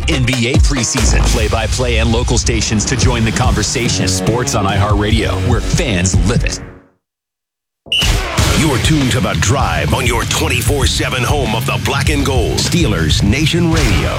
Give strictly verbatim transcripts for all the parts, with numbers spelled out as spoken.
N B A preseason. Play-by-play and local stations to join the conversation. Sports on iHeartRadio, where fans live it. You're tuned to The Drive on your twenty-four seven home of the black and gold. Steelers Nation Radio.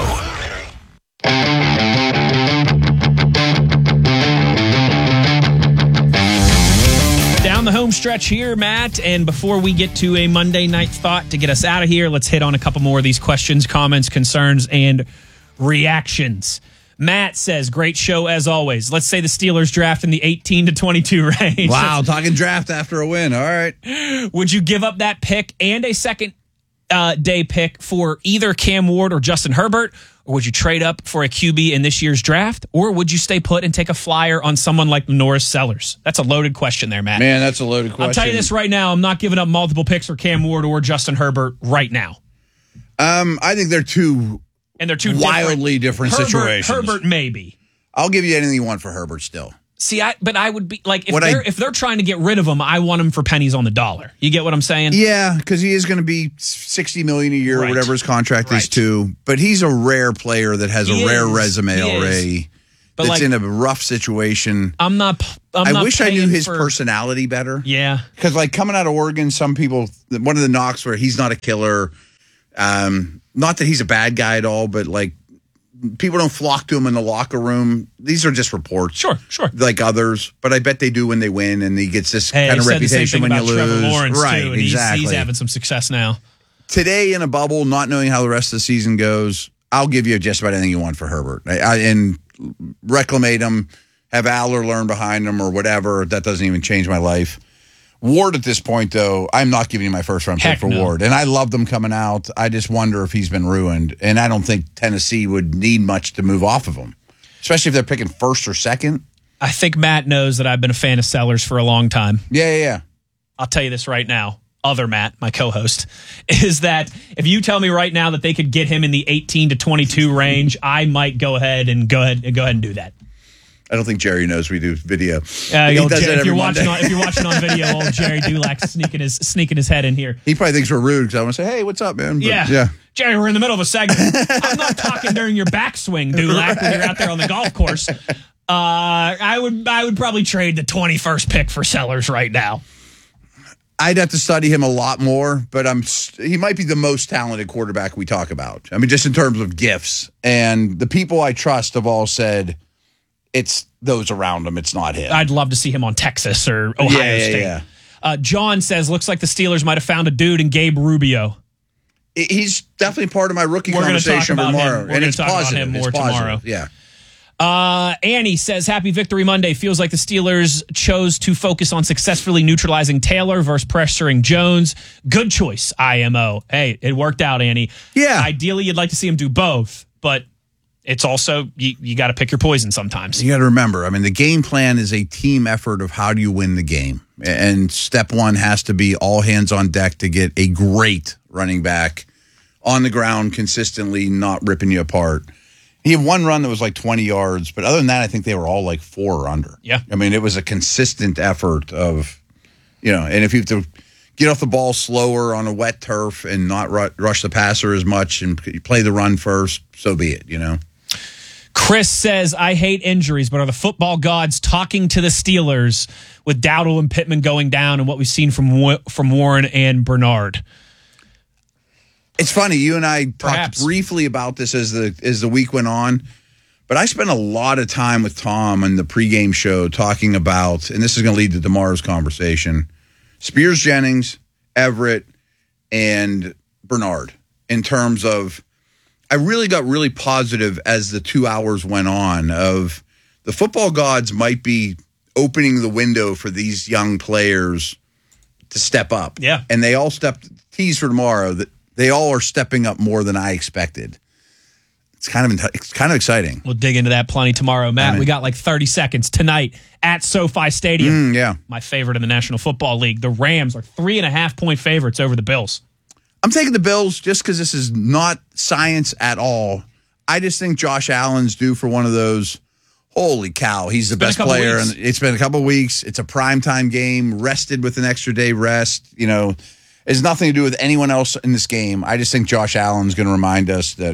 Down the home stretch here, Matt, and before we get to a Monday night thought to get us out of here, let's hit on a couple more of these questions, comments, concerns, and reactions. Matt says, great show as always. Let's say the Steelers draft in the eighteen to twenty-two range. Wow, talking draft after a win. All right. Would you give up that pick and a second uh, day pick for either Cam Ward or Justin Herbert? Or would you trade up for a Q B in this year's draft? Or would you stay put and take a flyer on someone like Norris Sellers? That's a loaded question there, Matt. Man, that's a loaded question. I'll tell you this right now. I'm not giving up multiple picks for Cam Ward or Justin Herbert right now. Um, I think they're two, and they're two wildly different, different Herbert, situations. Herbert, maybe. I'll give you anything you want for Herbert still. See, I but I would be like if What they're I, if they're trying to get rid of him, I want him for pennies on the dollar. You get what I'm saying? Yeah, because he is going to be sixty million dollars a year, right. or whatever his contract right. is to. But he's a rare player that has he a rare is. resume he already. Is. But that's like, in a rough situation. I'm not. I'm I not wish I knew his for, personality better. Yeah, because like coming out of Oregon, some people one of the knocks where he's not a killer. Um, not that he's a bad guy at all, but like people don't flock to him in the locker room. These are just reports. Sure, sure. Like others, but I bet they do when they win, and he gets this hey, kind of said the same reputation thing when you about Trevor lose. Lawrence right, too, and exactly. He's, he's having some success now. Today in a bubble, not knowing how the rest of the season goes, I'll give you just about anything you want for Herbert. I, I, and reclimate him, have Aller learn behind him or whatever. That doesn't even change my life. Ward at this point, though, I'm not giving you my first round pick for no. Ward. And I love them coming out. I just wonder if he's been ruined. And I don't think Tennessee would need much to move off of him, especially if they're picking first or second. I think Matt knows that I've been a fan of Sellers for a long time. Yeah, yeah, yeah. I'll tell you this right now. Other Matt, my co-host, is that if you tell me right now that they could get him in the eighteen to twenty-two range, I might go ahead and go ahead and go ahead and do that. I don't think Jerry knows we do video. Uh, he does Jer- if, you're Monday. watching on, if you're watching on video, old Jerry Dulac sneaking his sneaking his head in here. He probably thinks we're rude because I want to say, "Hey, what's up, man?" But, yeah, yeah. Jerry, we're in the middle of a segment. I'm not talking during your backswing, Dulac, when you're out there on the golf course. Uh, I would I would probably trade the twenty-first pick for Sellers right now. I'd have to study him a lot more, but I'm he might be the most talented quarterback we talk about. I mean, just in terms of gifts. And the people I trust have all said it's those around him. It's not him. I'd love to see him on Texas or Ohio yeah, yeah, State. Yeah. Uh, John says, looks like the Steelers might have found a dude in Gabe Rubio. He's definitely part of my rookie We're conversation talk about tomorrow. Him. We're and going it's to talk positive. about him more it's positive. tomorrow. Yeah. Uh, Annie says, happy Victory Monday. Feels like the Steelers chose to focus on successfully neutralizing Taylor versus pressuring Jones. Good choice, I M O. Hey, it worked out, Annie. Yeah. Ideally, you'd like to see him do both, but it's also, you, you got to pick your poison sometimes. You got to remember, I mean, the game plan is a team effort of how do you win the game. And step one has to be all hands on deck to get a great running back on the ground consistently, not ripping you apart. He had one run that was like twenty yards, but other than that, I think they were all like four or under. Yeah. I mean, it was a consistent effort of, you know, and if you have to get off the ball slower on a wet turf and not ru- rush the passer as much and play the run first, so be it, you know. Chris says, I hate injuries, but are the football gods talking to the Steelers with Dowdle and Pittman going down and what we've seen from from Warren and Bernard? It's funny, you and I Perhaps. talked briefly about this as the as the week went on, but I spent a lot of time with Tom on the pregame show talking about, and this is going to lead to tomorrow's conversation, Spears Jennings, Everett, and Bernard in terms of, I really got really positive as the two hours went on of the football gods might be opening the window for these young players to step up. Yeah. And they all stepped, tease for tomorrow, that they all are stepping up more than I expected. It's kind of it's kind of exciting. We'll dig into that plenty tomorrow, Matt. I mean, we got like thirty seconds tonight at SoFi Stadium. Mm, yeah. My favorite in the National Football League. The Rams are three and a half point favorites over the Bills. I'm taking the Bills just because this is not science at all. I just think Josh Allen's due for one of those, holy cow, he's the best player. And it's been a couple of weeks. It's a primetime game, rested with an extra day rest. You know, it has nothing to do with anyone else in this game. I just think Josh Allen's going to remind us that,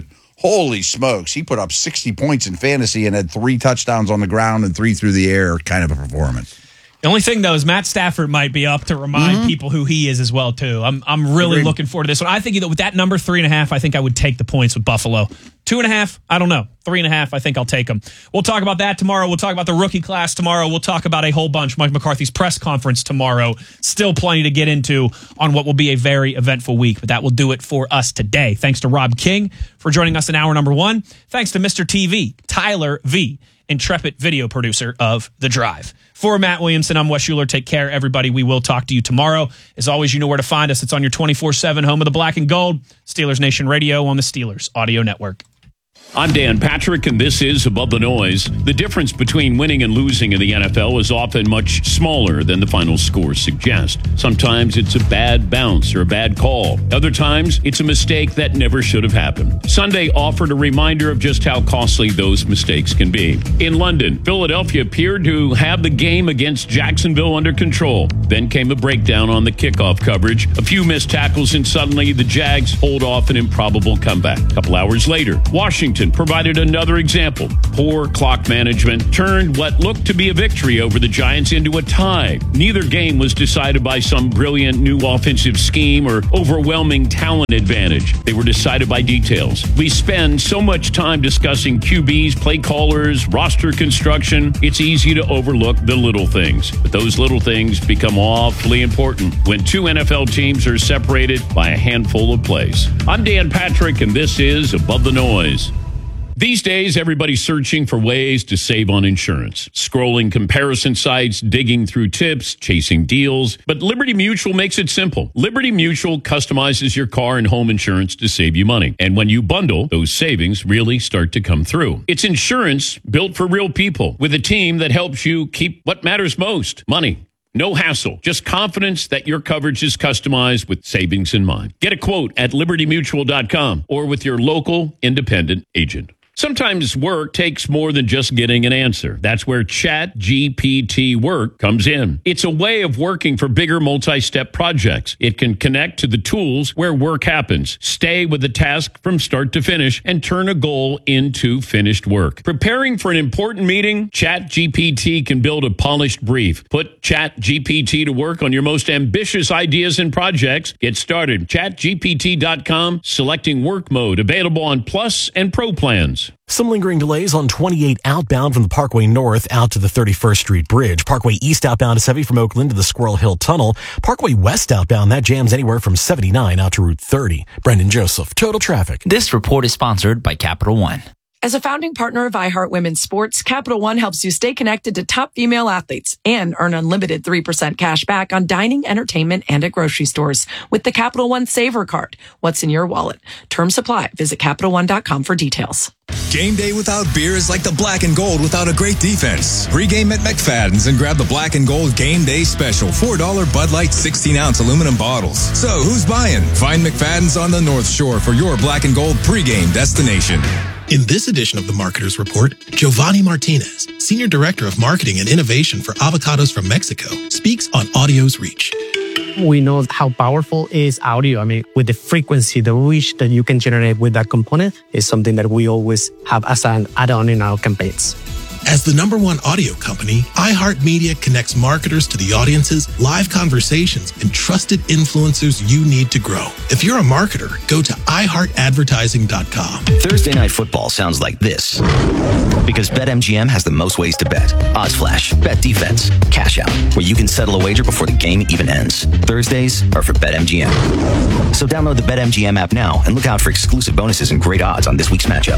Holy smokes. He put up sixty points in fantasy and had three touchdowns on the ground and three through the air kind of a performance. The only thing, though, is Matt Stafford might be up to remind mm-hmm. people who he is as well, too. I'm I'm really Agreed. looking forward to this one. I think that with that number, three and a half, I think I would take the points with Buffalo. Two and a half, I don't know. Three and a half, I think I'll take them. We'll talk about that tomorrow. We'll talk about the rookie class tomorrow. We'll talk about a whole bunch. Mike McCarthy's press conference tomorrow. Still plenty to get into on what will be a very eventful week, but that will do it for us today. Thanks to Rob King for joining us in hour number one. Thanks to Mister T V, Tyler V., intrepid video producer of The Drive. For Matt Williamson, I'm Wes Schuler. Take care, everybody. We will talk to you tomorrow. As always, you know where to find us. It's on your twenty-four seven home of the black and gold, Steelers Nation Radio on the Steelers Audio Network. I'm Dan Patrick, and this is Above the Noise. The difference between winning and losing in the N F L is often much smaller than the final scores suggest. Sometimes it's a bad bounce or a bad call. Other times, it's a mistake that never should have happened. Sunday offered a reminder of just how costly those mistakes can be. In London, Philadelphia appeared to have the game against Jacksonville under control. Then came a breakdown on the kickoff coverage, a few missed tackles, and suddenly the Jags pulled off an improbable comeback. A couple hours later, Washington provided another example. Poor clock management turned what looked to be a victory over the Giants into a tie. Neither game was decided by some brilliant new offensive scheme or overwhelming talent advantage. They were decided by details. We spend so much time discussing Q Bs, play callers, roster construction. It's easy to overlook the little things. But those little things become awfully important when two N F L teams are separated by a handful of plays. I'm Dan Patrick, and this is Above the Noise. These days, everybody's searching for ways to save on insurance. Scrolling comparison sites, digging through tips, chasing deals. But Liberty Mutual makes it simple. Liberty Mutual customizes your car and home insurance to save you money. And when you bundle, those savings really start to come through. It's insurance built for real people with a team that helps you keep what matters most, money. No hassle, just confidence that your coverage is customized with savings in mind. Get a quote at liberty mutual dot com or with your local independent agent. Sometimes work takes more than just getting an answer. That's where Chat G P T Work comes in. It's a way of working for bigger multi-step projects. It can connect to the tools where work happens, stay with the task from start to finish, and turn a goal into finished work. Preparing for an important meeting, Chat G P T can build a polished brief. Put Chat G P T to work on your most ambitious ideas and projects. Get started. chat G P T dot com, selecting work mode, available on Plus and Pro plans. Some lingering delays on twenty-eight outbound from the Parkway North out to the thirty-first Street Bridge. Parkway East outbound is heavy from Oakland to the Squirrel Hill Tunnel. Parkway West outbound, that jams anywhere from seventy-nine out to Route thirty. Brendan Joseph, Total Traffic. This report is sponsored by Capital One. As a founding partner of iHeart Women's Sports, Capital One helps you stay connected to top female athletes and earn unlimited three percent cash back on dining, entertainment, and at grocery stores with the Capital One Saver Card. What's in your wallet? Terms apply. Visit Capital One dot com for details. Game day without beer is like the black and gold without a great defense. Pre-game at McFadden's and grab the black and gold game day special. four dollars Bud Light sixteen ounce aluminum bottles. So who's buying? Find McFadden's on the North Shore for your black and gold pregame destination. In this edition of the Marketer's Report, Giovanni Martinez, Senior Director of Marketing and Innovation for Avocados from Mexico, speaks on audio's reach. We know how powerful is audio. I mean, with the frequency, the reach that you can generate with that component is something that we always have as an add-on in our campaigns. As the number one audio company, iHeartMedia connects marketers to the audiences, live conversations, and trusted influencers you need to grow. If you're a marketer, go to i heart advertising dot com. Thursday Night Football sounds like this. Because BetMGM has the most ways to bet. Odds Flash, Bet Defense, Cash Out, where you can settle a wager before the game even ends. Thursdays are for BetMGM. So download the BetMGM app now and look out for exclusive bonuses and great odds on this week's matchup.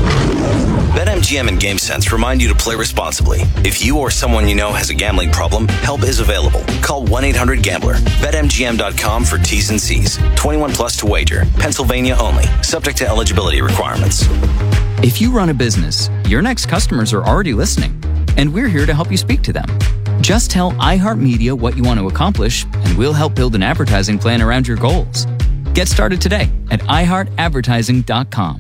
BetMGM and GameSense remind you to play responsibly. If you or someone you know has a gambling problem, help is available. Call one eight hundred gambler. Bet M G M dot com for T's and C's. twenty-one plus to wager. Pennsylvania only. Subject to eligibility requirements. If you run a business, your next customers are already listening, and we're here to help you speak to them. Just tell iHeartMedia what you want to accomplish, and we'll help build an advertising plan around your goals. Get started today at i heart advertising dot com.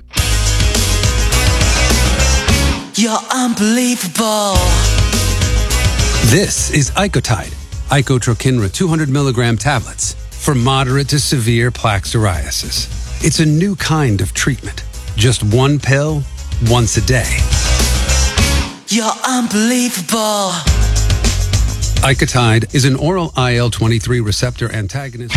You're unbelievable. This is Icotide, Icotrokinra two hundred milligram tablets for moderate to severe plaque psoriasis. It's a new kind of treatment. Just one pill once a day. You're unbelievable. Icotide is an oral I L twenty-three receptor antagonist.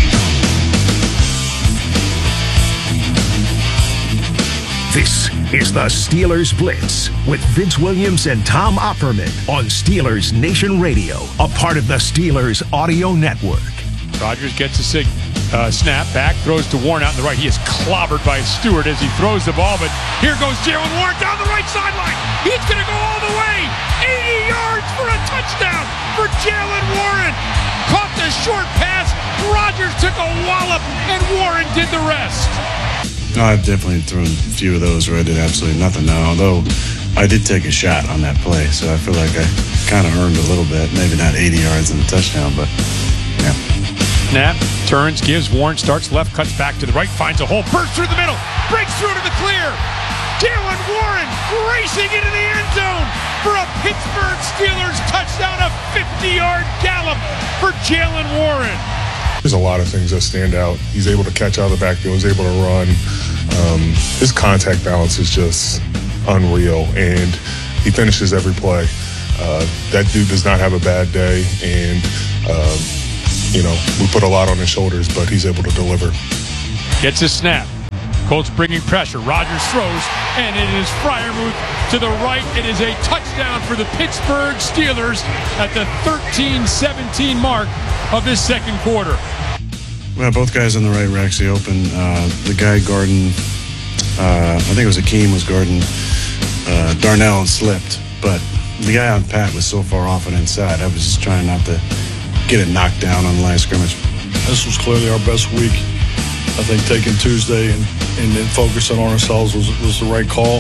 This is the Steelers Blitz with Vince Williams and Tom Opperman on Steelers Nation Radio, a part of the Steelers Audio Network. Rodgers gets a sig- uh, snap back, throws to Warren out in the right. He is clobbered by Stewart as he throws the ball, but here goes Jalen Warren down the right sideline. He's going to go all the way. eighty yards for a touchdown for Jalen Warren. Caught the short pass. Rodgers took a wallop, and Warren did the rest. No, I've definitely thrown a few of those where I did absolutely nothing now, although I did take a shot on that play, so I feel like I kind of earned a little bit. Maybe not eighty yards in the touchdown, but yeah. Snap, turns, gives, Warren starts left, cuts back to the right, finds a hole, bursts through the middle, breaks through to the clear. Jalen Warren racing into the end zone for a Pittsburgh Steelers touchdown, a fifty-yard gallop for Jalen Warren. There's a lot of things that stand out. He's able to catch out of the backfield. He's able to run. Um, his contact balance is just unreal, and he finishes every play. Uh, that dude does not have a bad day, and um, you know, we put a lot on his shoulders, but he's able to deliver. Gets his snap. Colts bringing pressure. Rodgers throws, and it is Freiermuth to the right. It is a touchdown for the Pittsburgh Steelers at the thirteen seventeen mark of this second quarter. Well, both guys on the right were actually open. Uh, the guy guarding, uh, I think it was Akeem was guarding uh, Darnell and slipped, but the guy on Pat was so far off and inside. I was just trying not to get it knocked down on the line of scrimmage. This was clearly our best week. I think taking Tuesday and, and then focusing on ourselves was was the right call.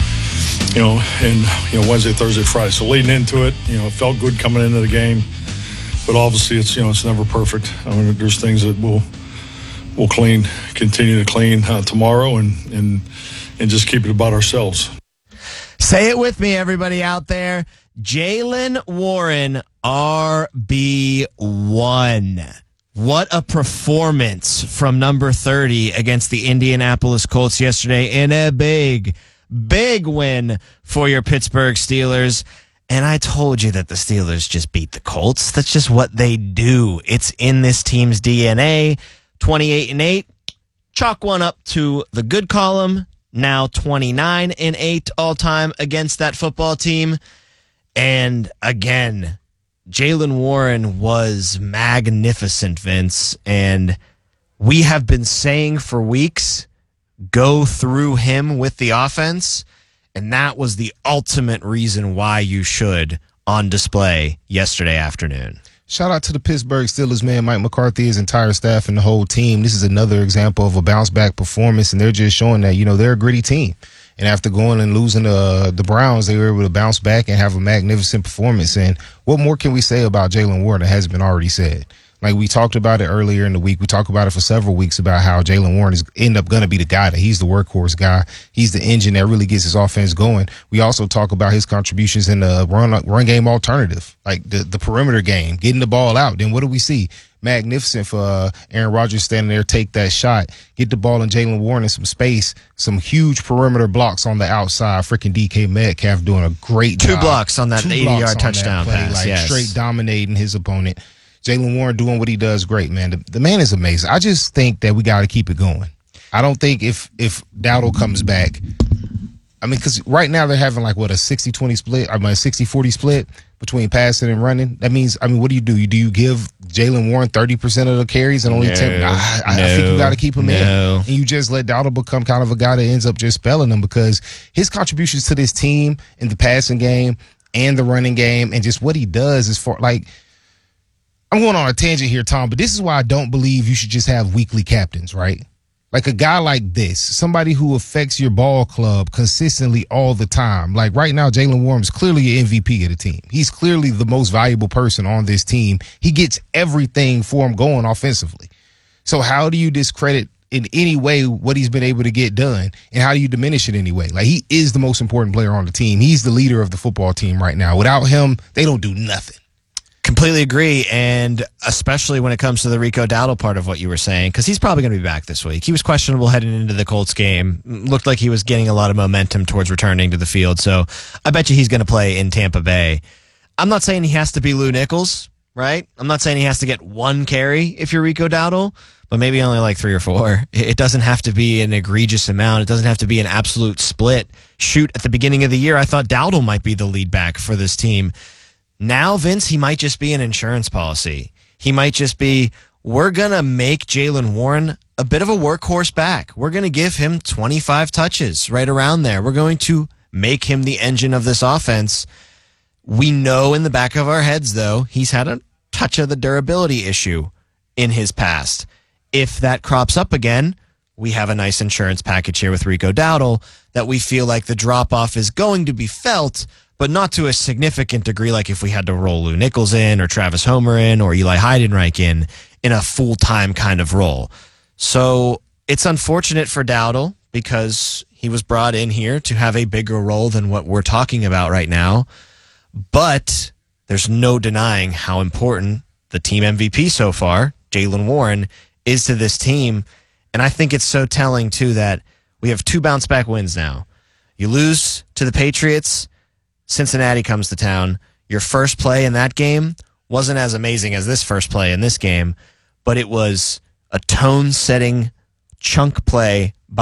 You know, and you know Wednesday, Thursday, Friday. So leading into it, you know, it felt good coming into the game. But obviously, it's you know it's never perfect. I mean, there's things that we'll we'll clean, continue to clean uh, tomorrow, and and and just keep it about ourselves. Say it with me, everybody out there. Jalen Warren, R B one. What a performance from number thirty against the Indianapolis Colts yesterday in a big, big win for your Pittsburgh Steelers. And I told you that the Steelers just beat the Colts. That's just what they do. It's in this team's D N A. twenty-eight and eight. Chalk one up to the good column. Now twenty-nine and eight all time against that football team. And again, Jalen Warren was magnificent, Vince. And we have been saying for weeks, go through him with the offense. And that was the ultimate reason why you should on display yesterday afternoon. Shout out to the Pittsburgh Steelers, man. Mike McCarthy, his entire staff, and the whole team. This is another example of a bounce-back performance, and they're just showing that, you know, they're a gritty team. And after going and losing uh, the Browns, they were able to bounce back and have a magnificent performance. And what more can we say about Jalen Warren that hasn't been already said? Like we talked about it earlier in the week. We talked about it for several weeks about how Jalen Warren is end up going to be the guy that he's the workhorse guy. He's the engine that really gets his offense going. We also talk about his contributions in the run run game alternative, like the, the perimeter game, getting the ball out. Then what do we see? Magnificent for uh, Aaron Rodgers standing there, take that shot, get the ball in Jalen Warren in some space, some huge perimeter blocks on the outside. Freaking D K Metcalf doing a great Two job. blocks on that eighty-yard touchdown that play, pass, like yes. Straight dominating his opponent. Jalen Warren doing what he does great, man. The, the man is amazing. I just think that we got to keep it going. I don't think if if Dowdle comes back, I mean, because right now they're having like, what, a sixty twenty split, I mean, a sixty forty split between passing and running. That means, I mean, what do you do? You, do you give Jalen Warren thirty percent of the carries and only no, ten? I, I, no, I think you got to keep him no. in. And you just let Dowdle become kind of a guy that ends up just spelling them, because his contributions to this team in the passing game and the running game and just what he does is for, like, I'm going on a tangent here, Tom, but this is why I don't believe you should just have weekly captains, right? Like a guy like this, somebody who affects your ball club consistently all the time. Like right now, Jalen Warren is clearly an M V P of the team. He's clearly the most valuable person on this team. He gets everything for him going offensively. So how do you discredit in any way what he's been able to get done, and how do you diminish it anyway? Like, he is the most important player on the team. He's the leader of the football team right now. Without him, they don't do nothing. Completely agree, and especially when it comes to the Rico Dowdle part of what you were saying, because he's probably going to be back this week. He was questionable heading into the Colts game. Looked like he was getting a lot of momentum towards returning to the field, so I bet you he's going to play in Tampa Bay. I'm not saying he has to be Lou Nichols, right? I'm not saying he has to get one carry if you're Rico Dowdle, but maybe only like three or four. It doesn't have to be an egregious amount. It doesn't have to be an absolute split. Shoot, at the beginning of the year, I thought Dowdle might be the lead back for this team. Now, Vince, he might just be an insurance policy. He might just be, we're going to make Jaylen Warren a bit of a workhorse back. We're going to give him twenty-five touches right around there. We're going to make him the engine of this offense. We know in the back of our heads, though, he's had a touch of the durability issue in his past. If that crops up again, we have a nice insurance package here with Rico Dowdle that we feel like the drop-off is going to be felt, but not to a significant degree like if we had to roll Lou Nichols in or Travis Homer in or Eli Heidenreich in, in a full-time kind of role. So it's unfortunate for Dowdle because he was brought in here to have a bigger role than what we're talking about right now. But there's no denying how important the team M V P so far, Jaylen Warren, is to this team. And I think it's so telling, too, that we have two bounce-back wins now. You lose to the Patriots, Cincinnati comes to town. Your first play in that game wasn't as amazing as this first play in this game, but it was a tone-setting chunk play